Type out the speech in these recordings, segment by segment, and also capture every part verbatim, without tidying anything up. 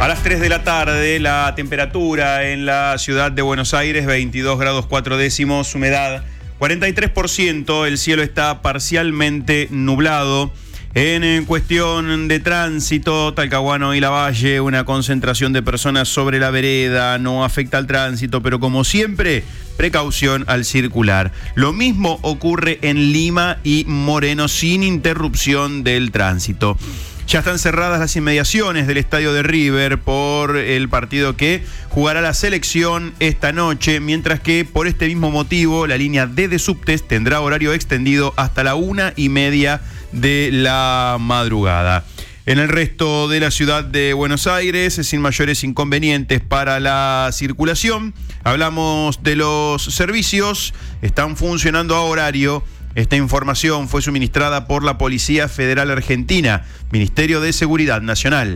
A las tres de la tarde, la temperatura en la ciudad de Buenos Aires, veintidós grados cuatro décimos, humedad cuarenta y tres por ciento, el cielo está parcialmente nublado. En cuestión de tránsito, Talcahuano y Lavalle, una concentración de personas sobre la vereda, no afecta al tránsito, pero como siempre, precaución al circular. Lo mismo ocurre en Lima y Moreno, sin interrupción del tránsito. Ya están cerradas las inmediaciones del estadio de River por el partido que jugará la selección esta noche, mientras que por este mismo motivo la línea D de subtes tendrá horario extendido hasta la una y media de la madrugada. En el resto de la ciudad de Buenos Aires, sin mayores inconvenientes para la circulación. Hablamos de los servicios, están funcionando a horario. Esta información fue suministrada por la Policía Federal Argentina, Ministerio de Seguridad Nacional.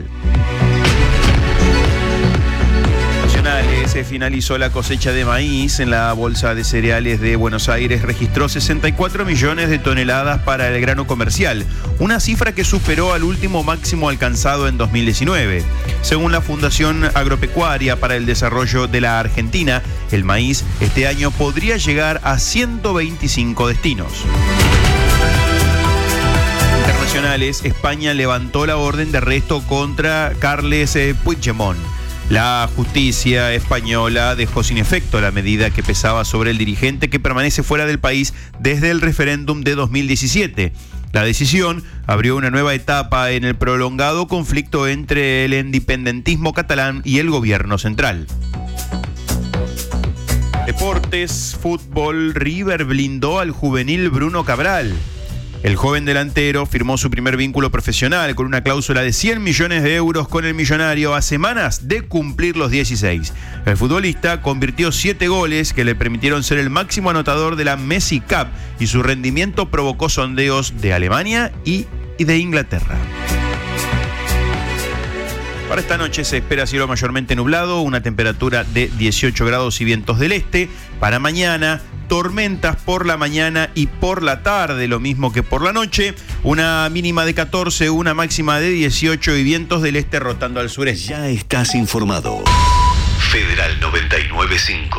Se finalizó la cosecha de maíz en la Bolsa de Cereales de Buenos Aires, registró sesenta y cuatro millones de toneladas para el grano comercial, una cifra que superó al último máximo alcanzado en dos mil diecinueve. Según la Fundación Agropecuaria para el Desarrollo de la Argentina, el maíz este año podría llegar a ciento veinticinco destinos. Internacionales, España levantó la orden de arresto contra Carles Puigdemont. La justicia española dejó sin efecto la medida que pesaba sobre el dirigente, que permanece fuera del país desde el referéndum de dos mil diecisiete. La decisión abrió una nueva etapa en el prolongado conflicto entre el independentismo catalán y el gobierno central. Deportes, fútbol, River blindó al juvenil Bruno Cabral. El joven delantero firmó su primer vínculo profesional con una cláusula de cien millones de euros con el millonario a semanas de cumplir los dieciséis. El futbolista convirtió siete goles que le permitieron ser el máximo anotador de la Messi Cup y su rendimiento provocó sondeos de Alemania y, y de Inglaterra. Para esta noche se espera cielo mayormente nublado, una temperatura de dieciocho grados y vientos del este. Para mañana, tormentas por la mañana y por la tarde, lo mismo que por la noche. Una mínima de catorce, una máxima de dieciocho y vientos del este rotando al sureste. Ya estás informado. Federal noventa y nueve punto cinco.